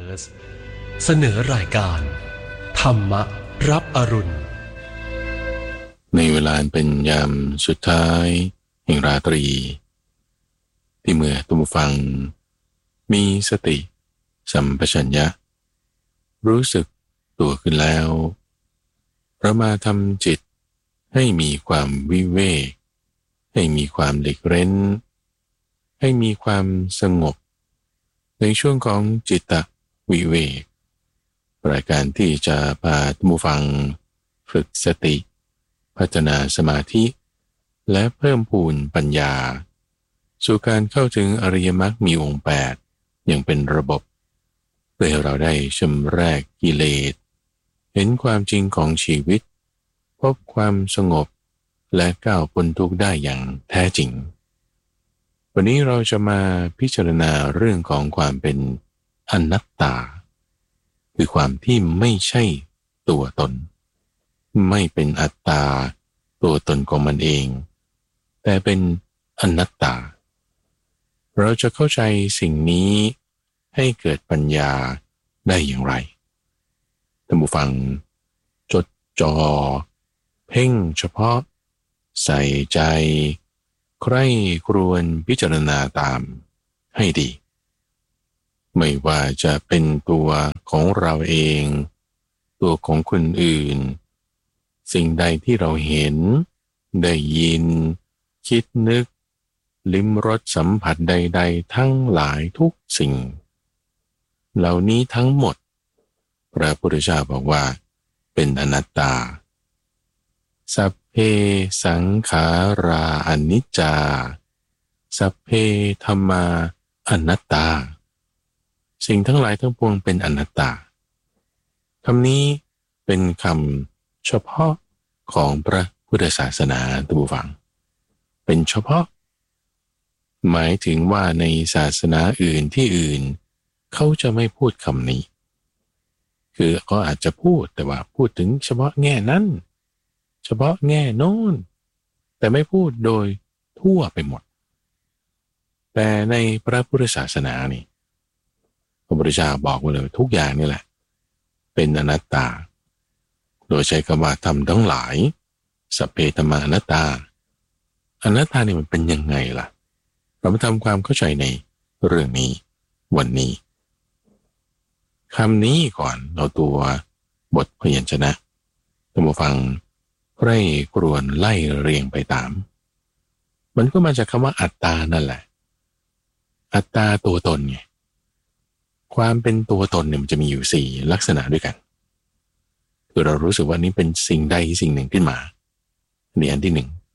เสนอรายการธรรมรับอรุณในเวลาเป็นยามสุดท้ายแห่งราตรีที่เมื่อท่านผู้ฟังมีสติสัมปชัญญะรู้สึกตัวขึ้นแล้วเรามาทำจิตให้มีความวิเวกให้มีความหลีกเร้นให้มีความสงบในช่วงของจิตตวิเวกรายการที่จะพาท่านผู้ฟังฝึกสติพัฒนาสมาธิและเพิ่มพูนปัญญาสู่การเข้าถึงอริยมรรคมีองค์8อย่างเป็นระบบเพื่อให้เราได้ชำระกิเลสเห็นความจริงของชีวิตพบความสงบและก้าวพ้นทุกข์ได้อย่างแท้จริงวันนี้เราจะมาพิจารณาเรื่องของความเป็นอนัตตาคือความที่ไม่ใช่ตัวตนไม่เป็นอัตตาตัวตนของมันเองแต่เป็นอนัตตาเราจะเข้าใจสิ่งนี้ให้เกิดปัญญาได้อย่างไรท่านผู้ฟังจดจ่อเพ่งเฉพาะใส่ใจใคร่ครวญพิจารณาตามให้ดีไม่ว่าจะเป็นตัวของเราเองตัวของคนอื่นสิ่งใดที่เราเห็นได้ยินคิดนึกลิ้มรสสัมผัสใดๆทั้งหลายทุกสิ่งเหล่านี้ทั้งหมดพระพุทธเจ้าบอกว่าเป็นอนัตตาสัพเพสังขาราอนิจจาสัพเพธัมมาอนัตตาสิ่งทั้งหลายทั้งปวงเป็นอนัตตาคำนี้เป็นคำเฉพาะของพระพุทธศาสนาท่านผู้ฟังเป็นเฉพาะหมายถึงว่าในศาสนาอื่นที่อื่นเขาจะไม่พูดคำนี้คือเขาอาจจะพูดแต่ว่าพูดถึงเฉพาะแง่นั้นเฉพาะแง่โน้นแต่ไม่พูดโดยทั่วไปหมดแต่ในพระพุทธศาสนานี่พระพุทธเจ้าบอกมาเลยทุกอย่างนี่แหละเป็นอนัตตาโดยใช้คำว่าธรรมทั้งหลายสัพเพธัมมาอนัตตาอนัตตานี่มันเป็นยังไงล่ะเรามาทำความเข้าใจในเรื่องนี้วันนี้คำนี้ก่อนเอาตัวบทพยัญชนะท่านผู้ฟังไร่กรวนไล่เรียงไปตามมันก็มาจากคำว่าอัตตานั่นแหละอัตตาตัวตนไงความเป็นตัวตนเนี่ยมันจะมีอยู่4ลักษณะด้วยกันคือเรารู้สึกว่านี้เป็นสิ่งใดสิ่งหนึ่งขึ้นมานี่อันที่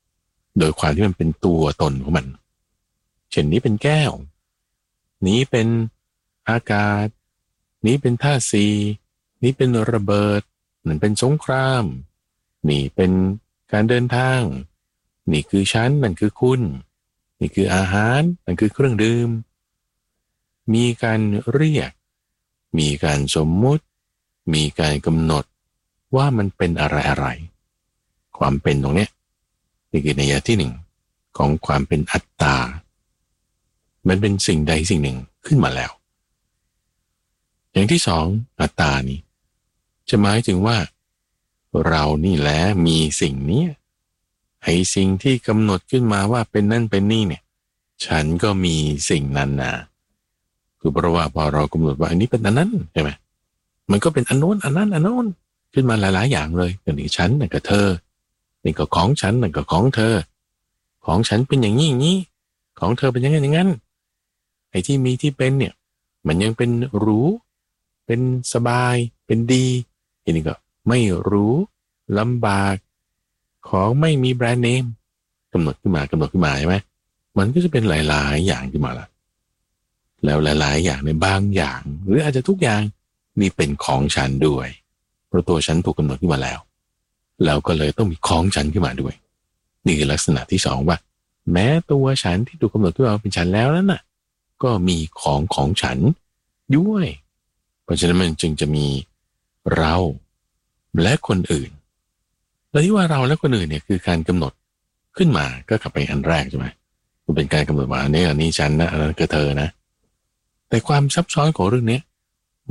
1โดยความที่มันเป็นตัวตนของมันเช่นนี้เป็นแก้วนี้เป็นอากาศนี้เป็นธาตุสี่นี้เป็นระเบิดนั่นเป็นสงครามนี่เป็นการเดินทางนี่คือฉันนั่นคือคุณนี่คืออาหารนั่นคือเครื่องดื่มมีการเรียกมีการสมมุติมีการกำหนดว่ามันเป็นอะไรความเป็นตรงเนี้ยนี่คือนัยยะที่1ของความเป็นอัตตามันเป็นสิ่งใดสิ่งหนึ่งขึ้นมาแล้วอย่างที่2อัตตานี่จะหมายถึงว่าเรานี่แหละมีสิ่งนี้ไอ้สิ่งที่กำหนดขึ้นมาว่าเป็นนั่นเป็นนี่เนี่ยฉันก็มีสิ่งนั้นนะคือเพราะว่าพอเรากำหนดว่าอันนี้เป็นอันนั้นใช่ไหมมันก็เป็นอันโน้นอันนั้นอันโน้นขึ้นมาหลายๆอย่างเลยอย่างนี้ฉันนั่นก็เธอนี่ก็ของฉันนั่นก็ของเธอของฉันเป็นอย่างนี้อย่างนี้ของเธอเป็นอย่างนั้นอย่างนั้นไอ้ที่มีที่เป็นเนี่ยมันยังเป็นรู้เป็นสบายเป็นดีอันนี้ก็ไม่รู้ลำบากของไม่มีแบรนด์เนมกำหนดขึ้นมาใช่ไหมมันก็จะเป็นหลายๆอย่างขึ้นมาละแล้วหลายๆอย่างในบางอย่างหรืออาจจะทุกอย่างนี่เป็นของฉันด้วยเพราะตัวฉันถูกกำหนดขึ้นมาแล้วก็เลยต้องมีของฉันขึ้นมาด้วยนี่คือลักษณะที่2ว่าแม้ตัวฉันที่ถูกกำหนดขึ้นมาเป็นฉันแล้วนั่นน่ะก็มีของฉันด้วยเพราะฉะนั้นมันจึงจะมีเราและคนอื่นแล้วที่ว่าเราและคนอื่นเนี่ยคือการกำหนดขึ้นมาก็กลับไปอันแรกใช่ไหมมันเป็นการกำหนดว่าอันนี้ฉันนะอันนั้นก็เธอนะแต่ความซับซ้อนของเรื่องนี้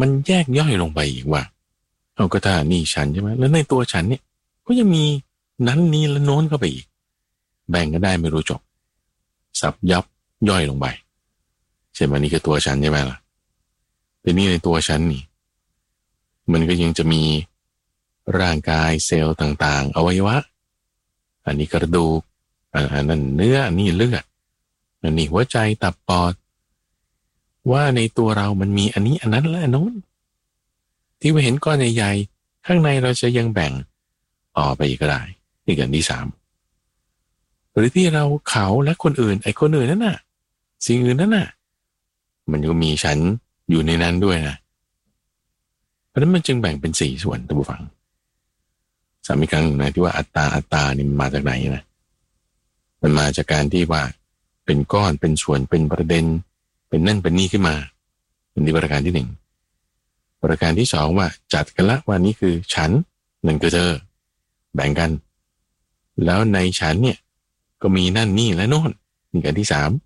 มันแยกย่อยลงไปอีกว่าเอาก็ถ้านี่ฉันใช่ไหมแล้วในตัวฉันเนี่ยก็ยังมีนั้นนี้และโน้นเข้าไปอีกแบ่งก็ได้ไม่รู้จบสับยับย่อยลงไปใช่ไหมนี่คือตัวฉันใช่ไหมล่ะแต่นี่ในตัวฉันนี่มันก็ยังจะมีร่างกายเซลล์ต่างๆอวัยวะอันนี้กระดูกอันนั้นเนื้ออันนี้เลือดอันนี้หัวใจตับปอดว่าในตัวเรามันมีอันนี้อันนั้นและอันโน้นที่เราเห็นก้อนใหญ่ๆข้างในเราจะยังแบ่งต่อไปอีกก็ได้นี่กันที่3หรือที่เราเขาและคนอื่นไอ้คนอื่นนั่นน่ะสิ่งอื่นนั่นน่ะมันก็มีฉันอยู่ในนั้นด้วยนะเพราะนั้นมันจึงแบ่งเป็น4ส่วนท่านผู้ฟังสามีครั้งนะที่ว่าอัตตานี่มันมาจากไหนนะมันมาจากการที่ว่าเป็นก้อนเป็นส่วนเป็นประเด็นเป็นนั่นเป็นนี่ขึ้นมาเป็นที่ประการที่1ประการที่2ว่าจัดกันละว่านี่คือฉันนั่นคือเธอแบ่งกันแล้วในฉันเนี่ยก็มีนั่นนี่และโน่นนี่กันที่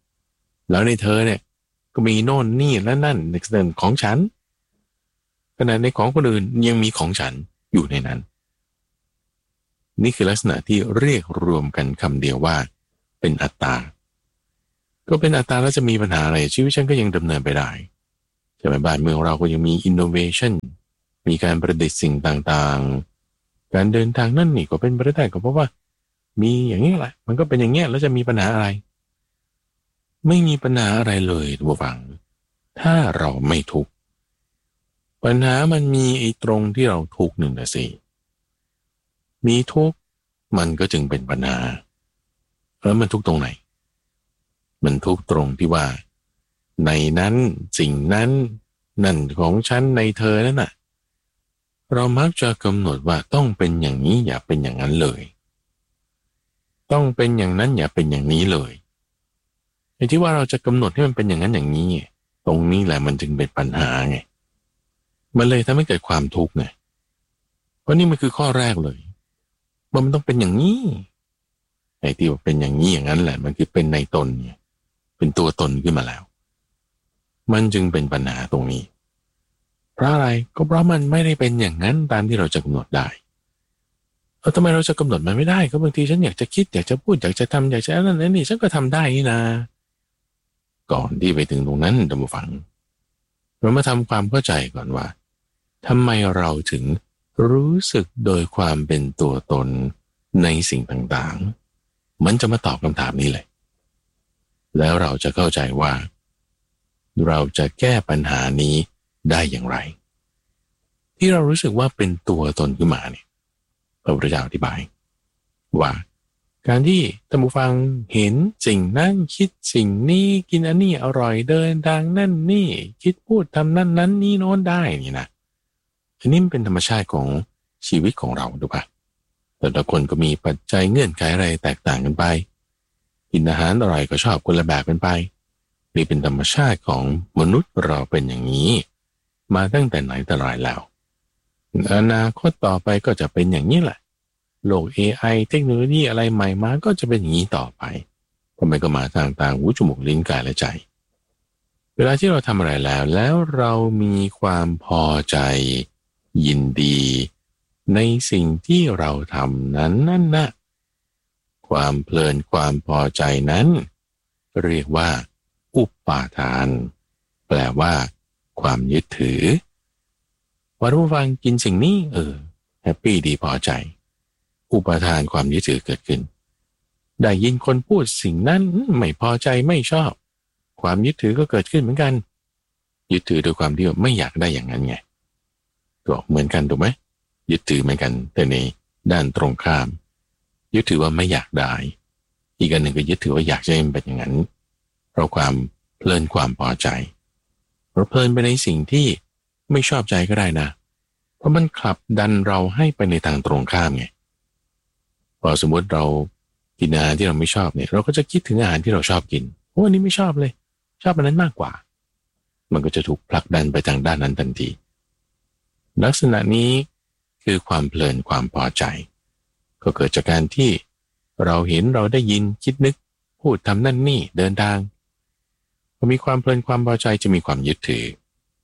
3แล้วในเธอเนี่ยก็มีโน่นนี่และนั่นในส่วนของฉันขณะในของคนอื่นยังมีของฉันอยู่ในนั้นนี่คือลักษณะที่เรียกรวมกันคำเดียวว่าเป็นอัตตาก็เป็นอัตตาแล้วจะมีปัญหาอะไรชีวิตฉันก็ยังดำเนินไปได้ใช่ไหมบ้านเมืองเราก็ยังมีอินโนเวชันมีการประดิษฐ์สิ่งต่างๆการเดินทางนั่นนี่ก็เป็นไปได้ก็เพราะว่ามีอย่างนี้แหละมันก็เป็นอย่างเงี้ยแล้วจะมีปัญหาอะไรไม่มีปัญหาอะไรเลยทุกฝังถ้าเราไม่ทุกข์ปัญหามันมีไอ้ตรงที่เราทุกข์หนึ่งนะสิมีทุกข์มันก็จึงเป็นปัญหาแล้วมันทุกข์ตรงไหนมันทุกข์ตรงที่ว่าในนั้นสิ่งนั้นนั่นของฉันในเธอนั่นน่ะเรามักจะกำหนดว่าต้องเป็นอย่างนี้อย่าเป็นอย่างนั้นเลยต้องเป็นอย่างนั้นอย่าเป็นอย่างนี้เลยไอ้ที่ว่าเราจะกำหนดให้มันเป็นอย่างนั้นอย่างนี้ตรงนี้แหละมันจึงเป็นปัญหาไงมันเลยทำให้เกิดความทุกข์ไงเพราะนี่มันคือข้อแรกเลยว่ามันต้องเป็นอย่างนี้ไอ้ที่ว่าเป็นอย่างนี้อย่างนั้นแหละมันคือเป็นในตนเนี่ยเป็นตัวตนขึ้นมาแล้วมันจึงเป็นปัญหาตรงนี้เพราะอะไรก็เพราะมันไม่ได้เป็นอย่างนั้นตามที่เราจะกำหนดได้ทำไมเราจะกำหนดมันไม่ได้ก็บางทีฉันอยากจะคิดอยากจะพูดอยากจะทำอยากจะนั่นนี่ฉันก็ทำได้นี่นะก่อนที่ไปถึงตรงนั้นท่านผู้ฟังเรามาทำความเข้าใจก่อนว่าทำไมเราถึงรู้สึกโดยความเป็นตัวตนในสิ่งต่างๆมันจะมาตอบคำถามนี้เลยแล้วเราจะเข้าใจว่าเราจะแก้ปัญหานี้ได้อย่างไรที่เรารู้สึกว่าเป็นตัวตนขึ้นมาเนี่ยพระพุทธเจ้าอธิบายว่าการที่ท่านผู้ฟังเห็นสิ่งนั้นคิดสิ่งนี้กินอันนี้อร่อยเดินทางนั่นนี่คิดพูดทำนั่นนั้นนี่โน้นได้นี่นะอันนี้มันเป็นธรรมชาติของชีวิตของเราดูป่ะแต่ละคนก็มีปัจจัยเงื่อนไขอะไรแตกต่างกันไปกินอาหารอร่อยก็ชอบคนละแบบกันไปนี่เป็นธรรมชาติของมนุษย์เราเป็นอย่างนี้มาตั้งแต่ไหนแต่ไรแล้วอนาคตต่อไปก็จะเป็นอย่างนี้แหละโลก AI เทคโนโลยีอะไรใหม่มาก็จะเป็นอย่างนี้ต่อไปเพราะมันก็มาทางตาหูจมูกลิ้นกายและใจเวลาที่เราทำอะไรแล้วเรามีความพอใจยินดีในสิ่งที่เราทำนั้นนั่นนะความเพลินความพอใจนั้นเรียกว่าอุปาทานแปลว่าความยึดถือว่าผู้ฟังกินสิ่งนี้แฮปปี้ดีพอใจอุปาทานความยึดถือเกิดขึ้นได้ยินคนพูดสิ่งนั้นไม่พอใจไม่ชอบความยึดถือก็เกิดขึ้นเหมือนกันยึดถือโดยความที่ไม่อยากได้อย่างนั้นไงก็เหมือนกันถูกไหมยึดถือเหมือนกันแต่ในด้านตรงข้ามยึดถือว่าไม่อยากได้อีกอันหนึ่งก็ยึดถือว่าอยากจะให้มันเป็นอย่างนั้นเพราะความเพลินความพอใจเราเพลินไปในสิ่งที่ไม่ชอบใจก็ได้นะเพราะมันขับดันเราให้ไปในทางตรงข้ามไงพอสมมติเรากินอาหารที่เราไม่ชอบเนี่ยเราก็จะคิดถึงอาหารที่เราชอบกินอันนี้ไม่ชอบเลยชอบอันนั้นมากกว่ามันก็จะถูกผลักดันไปทางด้านนั้นทันทีลักษณะนี้คือความเพลินความพอใจก็เกิดจากการที่เราเห็นเราได้ยินคิดนึกพูดทำนั่นนี่เดินทางพอมีความเพลินความพอใจจะมีความยึดถือ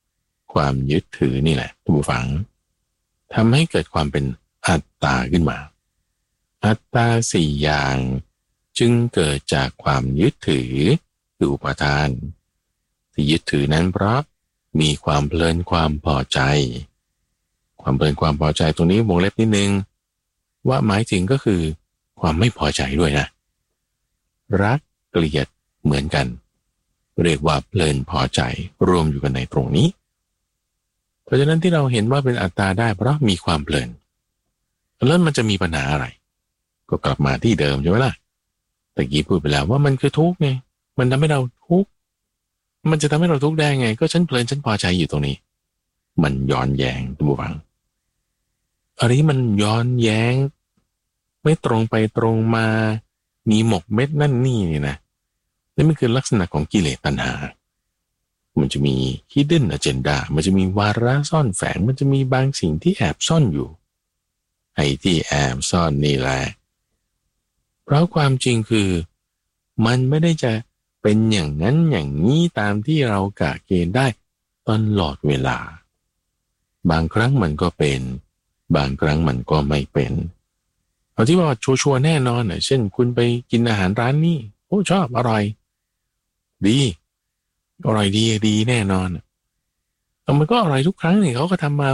ความยึดถือนี่แหละท่านผู้ฟังทำให้เกิดความเป็นอัตตาขึ้นมาอัตตาสี่อย่างจึงเกิดจากความยึดถือคืออุปาทานที่ยึดถือนั้นเพราะมีความเพลินความพอใจความเพลินความพอใจตรงนี้วงเล็บนิดนึงว่าหมายถึงก็คือความไม่พอใจด้วยนะรักเกลียดเหมือนกันเรียกว่าเพลินพอใจรวมอยู่กันในตรงนี้เพราะฉะนั้นที่เราเห็นว่าเป็นอัตตาได้เพราะมีความเพลินแล้วมันจะมีปัญหาอะไรก็กลับมาที่เดิมใช่ไหมล่ะตะกี้พูดไปแล้วว่ามันคือทุกข์ไงมันทำให้เราทุกข์มันจะทำให้เราทุกข์ได้ไงก็ฉันเพลินฉันพอใจอยู่ตรงนี้มันย้อนแย้งท่านผู้ฟังอะไรที่มันย้อนแย้งไม่ตรงไปตรงมามีหมกเม็ดนั่นนี่นะนี่มันคือลักษณะของกิเลสตัณหามันจะมี hidden agenda มันจะมีวาระซ่อนแฝงมันจะมีบางสิ่งที่แอบซ่อนอยู่ไอ้ที่แอบซ่อนนี่แหละเพราะความจริงคือมันไม่ได้จะเป็นอย่างนั้นอย่างนี้ตามที่เรากะเกณฑ์ได้ตลอดเวลาบางครั้งมันก็เป็นบางครั้งมันก็ไม่เป็นเอาที่ว่าชัวร์แน่นอนเช่นคุณไปกินอาหารร้านนี้โอ้ชอบอร่อยดีอร่อยดีแน่นอนแต่มันก็อร่อยทุกครั้งนี่เขาก็ทำมา